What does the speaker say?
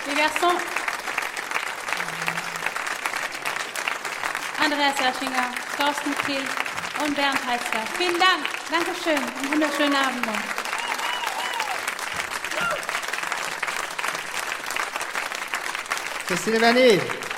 Les garçons. Andreas Erschinger, Thorsten Kriel und Bernd Heitzler. Vielen Dank. Dankeschön. Einen wunderschönen Abend noch. Christine Vernier.